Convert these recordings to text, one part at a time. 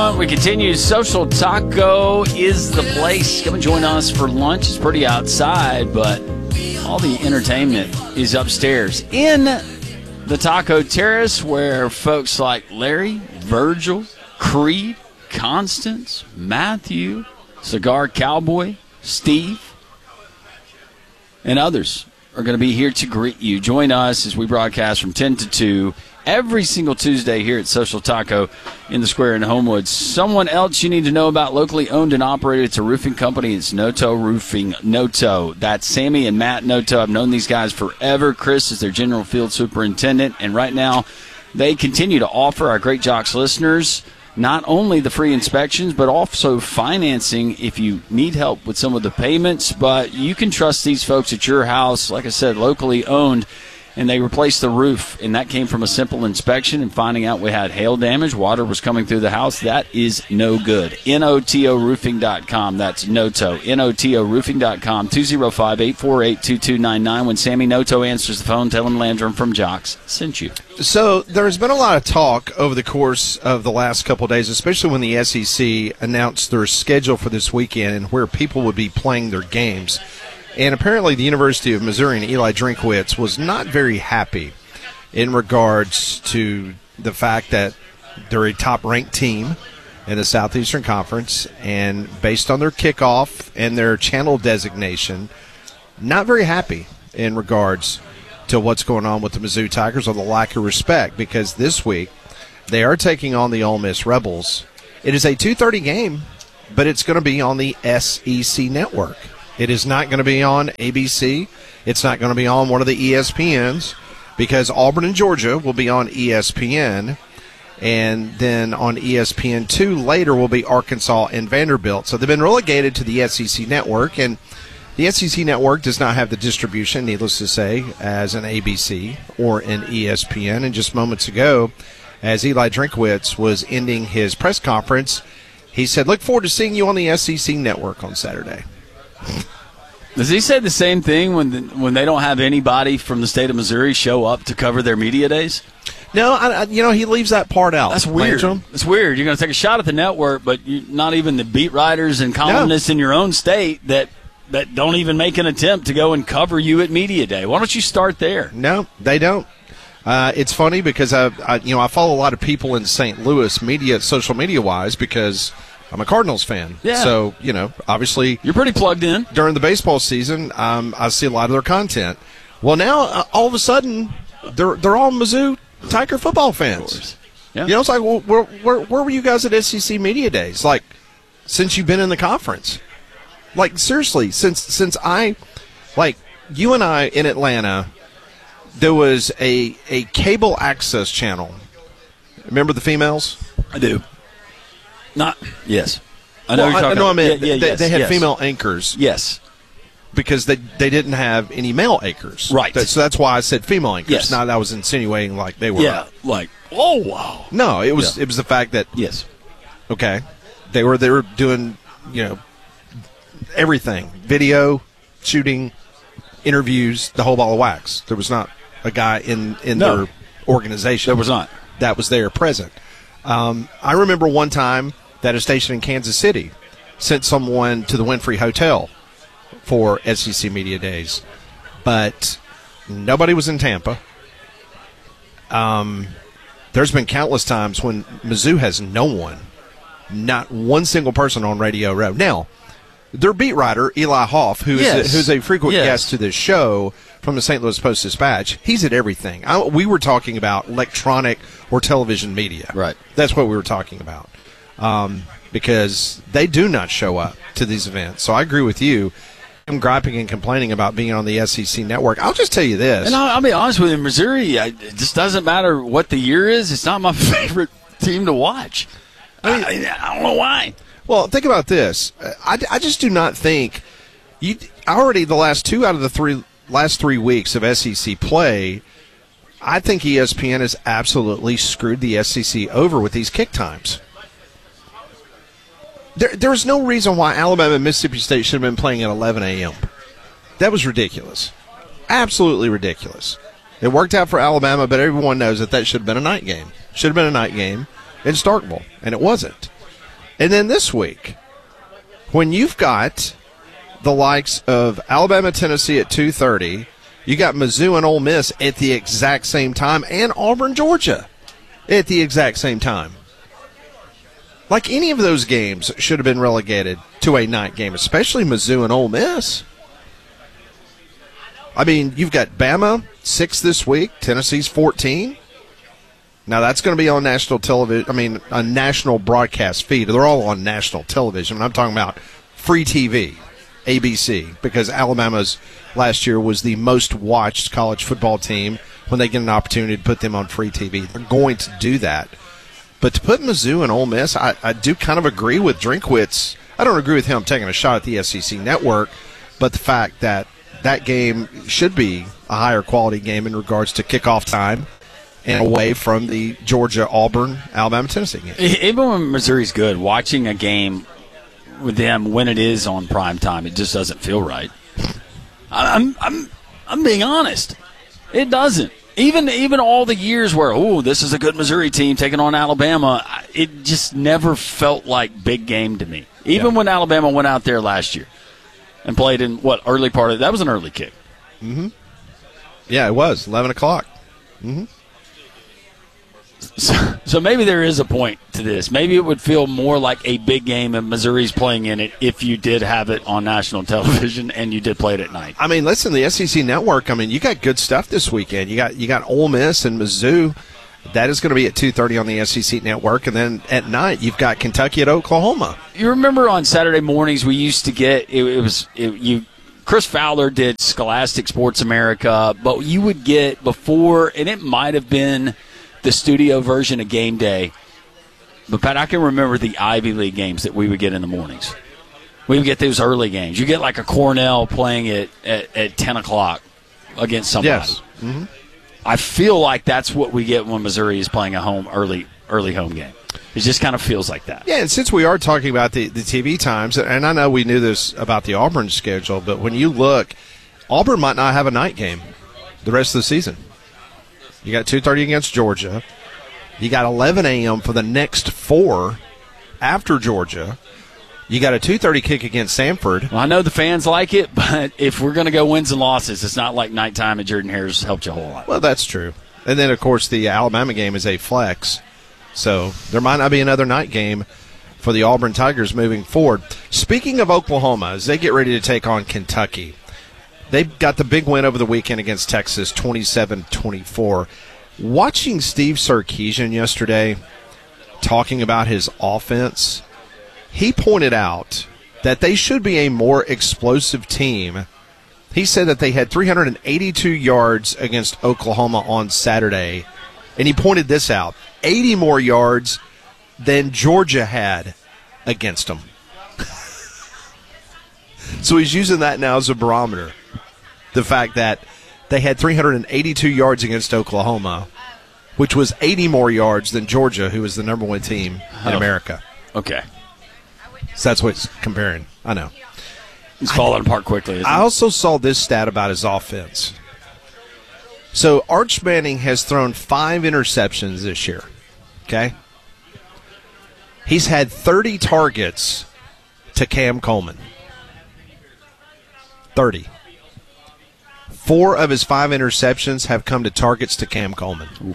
We continue. Social Taco is the place. Come and join us for lunch. It's pretty outside, but all the entertainment is upstairs in the Taco Terrace, where folks like Larry, Virgil, Creed, Constance, Matthew, Cigar Cowboy, Steve, and others are going to be here to greet you. Join us as we broadcast from 10 to 2 every single Tuesday here at Social Taco in the Square in Homewood. Someone else you need to know about, locally owned and operated. It's a roofing company. It's Noto Roofing. Noto. That's Sammy and Matt Noto. I've known these guys forever. Chris is their general field superintendent, and right now they continue to offer our Great Jocks listeners not only the free inspections, but also financing if you need help with some of the payments. But you can trust these folks at your house. Like I said, locally owned, and they replaced the roof, and that came from a simple inspection and finding out we had hail damage. Water was coming through the house. That is no good. NOTOroofing.com. That's Noto. NOTOroofing.com. 205-848-2299. When Sammy Noto answers the phone, tell him Landrum from Jocks sent you. So there's been a lot of talk over the course of the last couple of days, especially when the SEC announced their schedule for this weekend and where people would be playing their games. And apparently the University of Missouri and Eli Drinkwitz was not very happy in regards to the fact that they're a top-ranked team in the Southeastern Conference, and based on their kickoff and their channel designation, not very happy in regards to what's going on with the Mizzou Tigers, or the lack of respect, because this week they are taking on the Ole Miss Rebels. It is a 2:30 game, but it's going to be on the SEC network. It is not going to be on ABC. It's not going to be on one of the ESPNs, because Auburn and Georgia will be on ESPN. And then on ESPN2 later will be Arkansas and Vanderbilt. So they've been relegated to the SEC network. And the SEC network does not have the distribution, needless to say, as an ABC or an ESPN. And just moments ago, as Eli Drinkwitz was ending his press conference, he said, "Look forward to seeing you on the SEC network on Saturday." Does he say the same thing when they don't have anybody from the state of Missouri show up to cover their media days? No, he leaves that part out. That's weird. It's weird. You're going to take a shot at the network, but not even the beat writers and columnists in your own state that don't even make an attempt to go and cover you at media day. Why don't you start there? No, they don't. It's funny because I follow a lot of people in St. Louis social media wise, because I'm a Cardinals fan. Yeah. So, obviously you're pretty plugged in. During the baseball season, I see a lot of their content. Well, now, all of a sudden, they're all Mizzou Tiger football fans. Yeah. It's like, well, where were you guys at SEC Media Days? Like, since you've been in the conference? Like, seriously, since you and I in Atlanta, there was a cable access channel. Remember the females? I do. Yes. I know you're talking about. They had female anchors. Yes. Because they didn't have any male anchors. Right. So that's why I said female anchors. Yes. Not that I was insinuating like they were. Yeah, oh, wow. No, it was the fact that, yes, okay, they were doing, everything. Video, shooting, interviews, the whole ball of wax. There was not a guy in their organization. There was not. That was there present. I remember one time that a station in Kansas City sent someone to the Winfrey Hotel for SEC Media Days, but nobody was in Tampa. There's been countless times when Mizzou has no one, not one single person on Radio Row. Now, their beat writer, Eli Hoff, who's a frequent guest to this show from the St. Louis Post-Dispatch, he's at everything. We were talking about electronic or television media. Right. That's what we were talking about, because they do not show up to these events. So I agree with you. I'm griping and complaining about being on the SEC network. I'll just tell you this. And I'll be honest with you, Missouri, it just doesn't matter what the year is. It's not my favorite team to watch. I don't know why. Well, think about this. I just do not think already the last 2 out of the last 3 weeks of SEC play, I think ESPN has absolutely screwed the SEC over with these kick times. There's no reason why Alabama and Mississippi State should have been playing at 11 a.m. That was ridiculous. Absolutely ridiculous. It worked out for Alabama, but everyone knows that should have been a night game. Should have been a night game in Starkville, and it wasn't. And then this week, when you've got the likes of Alabama, Tennessee at 2:30, you got Mizzou and Ole Miss at the exact same time, and Auburn, Georgia at the exact same time. Like, any of those games should have been relegated to a night game, especially Mizzou and Ole Miss. I mean, you've got Bama 6 this week, Tennessee's 14. Now, that's going to be on national television. I mean, a national broadcast feed. They're all on national television. I'm talking about free TV, ABC, because Alabama's last year was the most watched college football team. When they get an opportunity to put them on free TV, they're going to do that. But to put Mizzou and Ole Miss, I do kind of agree with Drinkwitz. I don't agree with him taking a shot at the SEC network, but the fact that that game should be a higher quality game in regards to kickoff time and away from the Georgia, Auburn, Alabama, Tennessee game. Even when Missouri's good, watching a game with them when it is on prime time, it just doesn't feel right. I'm being honest. It doesn't. Even all the years where, this is a good Missouri team taking on Alabama, it just never felt like big game to me. Even when Alabama went out there last year and played in, early part of that was an early kick. Mm-hmm. Yeah, it was, 11 o'clock. Mm-hmm. So maybe there is a point to this. Maybe it would feel more like a big game and Missouri's playing in it if you did have it on national television and you did play it at night. I mean, listen, the SEC Network, I mean, you got good stuff this weekend. You got Ole Miss and Mizzou. That is going to be at 2:30 on the SEC Network. And then at night, you've got Kentucky at Oklahoma. You remember on Saturday mornings we used to get Chris Fowler did Scholastic Sports America, but you would get before, and it might have been the studio version of Game Day. But, Pat, I can remember the Ivy League games that we would get in the mornings. We would get those early games. You get like a Cornell playing at 10 o'clock against somebody. Yes. Mm-hmm. I feel like that's what we get when Missouri is playing a early home game. It just kind of feels like that. Yeah, and since we are talking about the TV times, and I know we knew this about the Auburn schedule, but when you look, Auburn might not have a night game the rest of the season. You got 2:30 against Georgia. You got 11 a.m. for the next 4 after Georgia. You got a 2:30 kick against Samford. Well, I know the fans like it, but if we're going to go wins and losses, it's not like nighttime and Jordan Hare's helped you a whole lot. Well, that's true. And then, of course, the Alabama game is a flex. So there might not be another night game for the Auburn Tigers moving forward. Speaking of Oklahoma, as they get ready to take on Kentucky, they got the big win over the weekend against Texas, 27-24. Watching Steve Sarkisian yesterday talking about his offense, he pointed out that they should be a more explosive team. He said that they had 382 yards against Oklahoma on Saturday, and he pointed this out, 80 more yards than Georgia had against them. So he's using that now as a barometer. The fact that they had 382 yards against Oklahoma, which was 80 more yards than Georgia, who is the number one team in America. Okay. So that's what he's comparing. I know. He's falling apart quickly, isn't he? I also saw this stat about his offense. So Arch Manning has thrown 5 interceptions this year. Okay? He's had 30 targets to Cam Coleman. 30. 4 of his 5 interceptions have come to targets to Cam Coleman. Ooh.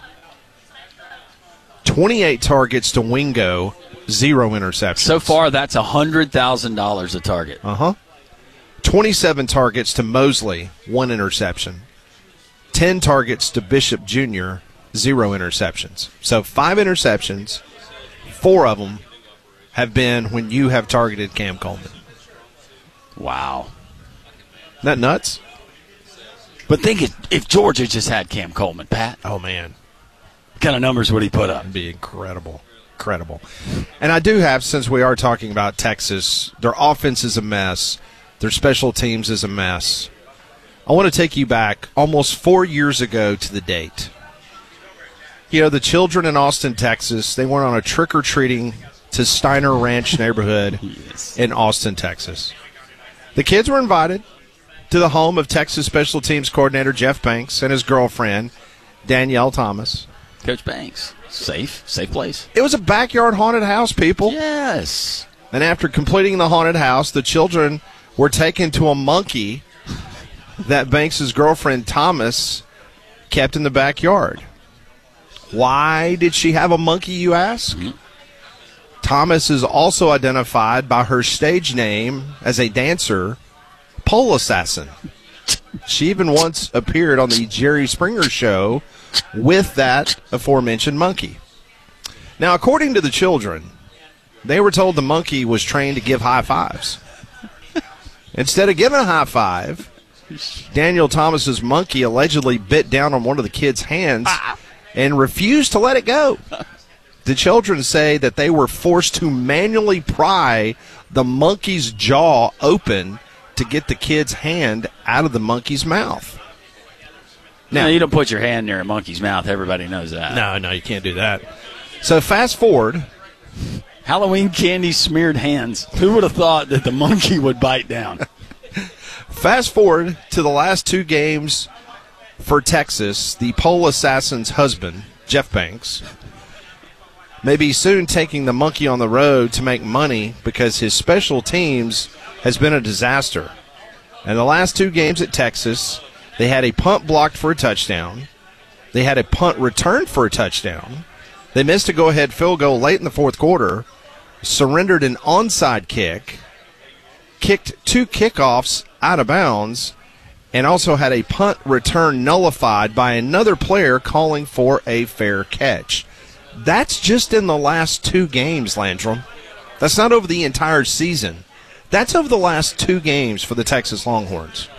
28 targets to Wingo, 0 interceptions. So far, that's $100,000 a target. 27 targets to Mosley, 1 interception. 10 targets to Bishop Jr., 0 interceptions. So 5 interceptions, 4 of them have been when you have targeted Cam Coleman. Wow. Isn't that nuts? But think if Georgia just had Cam Coleman, Pat. Oh, man. What kind of numbers would he put up? It'd be incredible. Incredible. And I do have, since we are talking about Texas, their offense is a mess. Their special teams is a mess. I want to take you back almost 4 years ago to the date. You know, the children in Austin, Texas, they went on a trick-or-treating to Steiner Ranch neighborhood in Austin, Texas. The kids were invited to the home of Texas special teams coordinator Jeff Banks and his girlfriend, Danielle Thomas. Coach Banks. Safe place. It was a backyard haunted house, people. Yes. And after completing the haunted house, the children were taken to a monkey that Banks' girlfriend, Thomas, kept in the backyard. Why did she have a monkey, you ask? Mm-hmm. Thomas is also identified by her stage name as a dancer, Pole Assassin. She even once appeared on the Jerry Springer show with that aforementioned monkey. Now, according to the children, they were told the monkey was trained to give high fives. Instead of giving a high five, Daniel Thomas's monkey allegedly bit down on one of the kids' hands and refused to let it go. The children say that they were forced to manually pry the monkey's jaw open to get the kid's hand out of the monkey's mouth. Now, you don't put your hand near a monkey's mouth. Everybody knows that. No, you can't do that. So fast forward. Halloween candy smeared hands. Who would have thought that the monkey would bite down? Fast forward to the last two games for Texas. The Pole Assassin's husband, Jeff Banks, may be soon taking the monkey on the road to make money because his special teams has been a disaster. In the last two games at Texas, they had a punt blocked for a touchdown. They had a punt returned for a touchdown. They missed a go-ahead field goal late in the fourth quarter, surrendered an onside kick, kicked two kickoffs out of bounds, and also had a punt return nullified by another player calling for a fair catch. That's just in the last two games, Landrum. That's not over the entire season. That's over the last two games for the Texas Longhorns.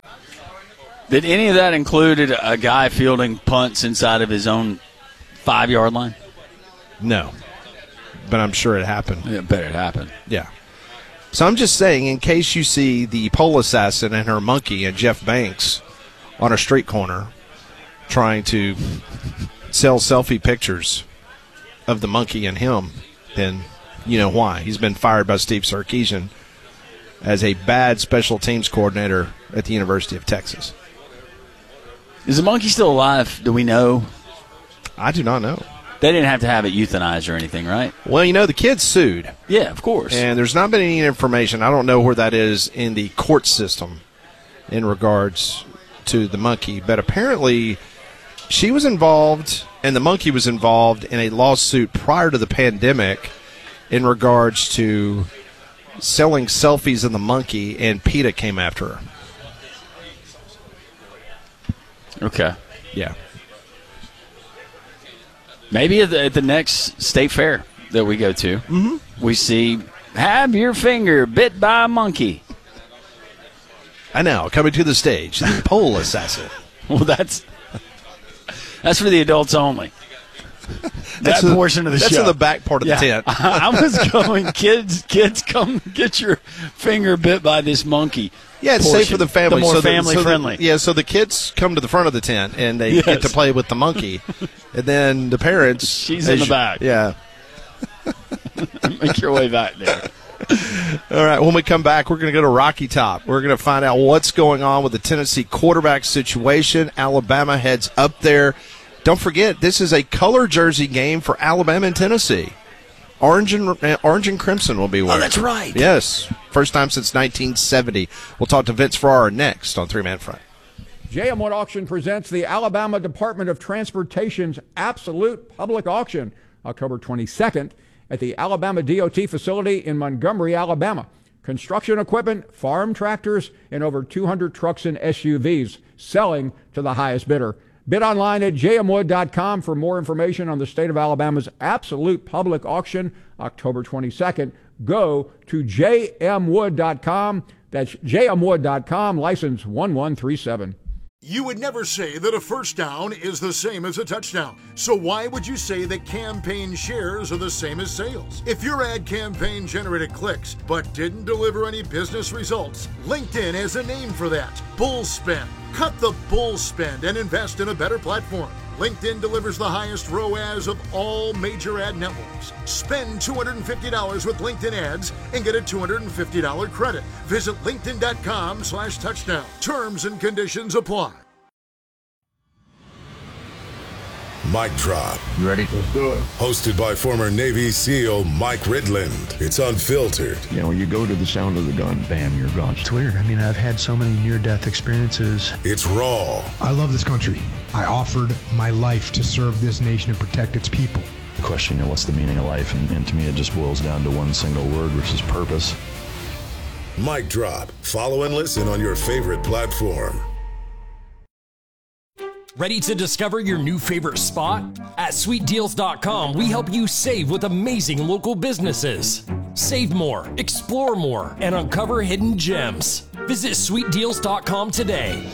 Did any of that include a guy fielding punts inside of his own 5-yard line? No, but I'm sure it happened. Yeah, I bet it happened. Yeah. So I'm just saying, in case you see the Pole Assassin and her monkey and Jeff Banks on a street corner trying to sell selfie pictures of the monkey and him, then you know why. He's been fired by Steve Sarkisian as a bad special teams coordinator at the University of Texas. Is the monkey still alive? Do we know? I do not know. They didn't have to have it euthanized or anything, right? Well, the kid sued. Yeah, of course. And there's not been any information. I don't know where that is in the court system in regards to the monkey. But apparently she was involved, and the monkey was involved in a lawsuit prior to the pandemic in regards to selling selfies of the monkey, and PETA came after her. Okay. Yeah. Maybe at the next state fair that we go to, we see, have your finger bit by a monkey. I know. Coming to the stage, the Pole Assassin. Well, that's for the adults only. That portion of the show. That's in the back part of the tent. I was going, kids, come get your finger bit by this monkey. Yeah, it's safe for the family. The more family-friendly. Yeah, so the kids come to the front of the tent, and they get to play with the monkey. And then the parents... She's in the back. Yeah. Make your way back there. All right, when we come back, we're going to go to Rocky Top. We're going to find out what's going on with the Tennessee quarterback situation. Alabama heads up there. Don't forget, this is a color jersey game for Alabama and Tennessee. Orange and crimson will be wearing. Oh, that's right. Yes. First time since 1970. We'll talk to Vince Farrar next on Three Man Front. J.M. Wood Auction presents the Alabama Department of Transportation's Absolute Public Auction, October 22nd, at the Alabama DOT facility in Montgomery, Alabama. Construction equipment, farm tractors, and over 200 trucks and SUVs selling to the highest bidder. Bid online at jmwood.com for more information on the state of Alabama's Absolute Public Auction, October 22nd. Go to jmwood.com. That's jmwood.com, license 1137. You would never say that a first down is the same as a touchdown. So why would you say that campaign shares are the same as sales? If your ad campaign generated clicks but didn't deliver any business results, LinkedIn has a name for that: bull spend. Cut the bull spend and invest in a better platform. LinkedIn delivers the highest ROAS of all major ad networks. Spend $250 with LinkedIn ads and get a $250 credit. Visit LinkedIn.com/touchdown. Terms and conditions apply. Mic Drop. You ready? Let's do it. Hosted by former Navy SEAL Mike Ridland. It's unfiltered. You know, when you go to the sound of the gun, bam, you're gone. It's weird. I mean, I've had so many near-death experiences. It's raw. I love this country. I offered my life to serve this nation and protect its people. The question, what's the meaning of life? And to me, it just boils down to one single word, which is purpose. Mic Drop. Follow and listen on your favorite platform. Ready to discover your new favorite spot? At sweetdeals.com, we help you save with amazing local businesses. Save more, explore more, and uncover hidden gems. Visit sweetdeals.com today.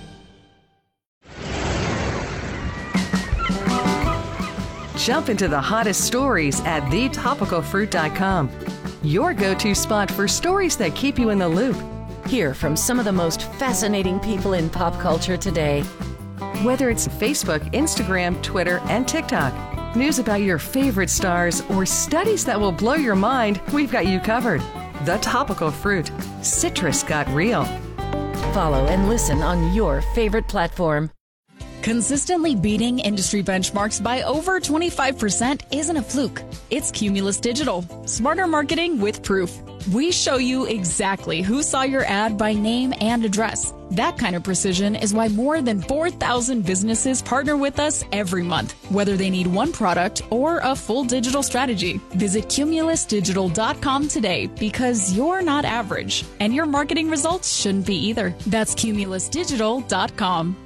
Jump into the hottest stories at thetopicalfruit.com. Your go-to spot for stories that keep you in the loop. Hear from some of the most fascinating people in pop culture today. Whether it's Facebook, Instagram, Twitter, and TikTok, news about your favorite stars, or studies that will blow your mind, we've got you covered. The Topical Fruit. Citrus got real. Follow and listen on your favorite platform. Consistently beating industry benchmarks by over 25% isn't a fluke. It's Cumulus Digital. Smarter marketing with proof. We show you exactly who saw your ad by name and address. That kind of precision is why more than 4,000 businesses partner with us every month, whether they need one product or a full digital strategy. Visit cumulusdigital.com today because you're not average, and your marketing results shouldn't be either. That's cumulusdigital.com.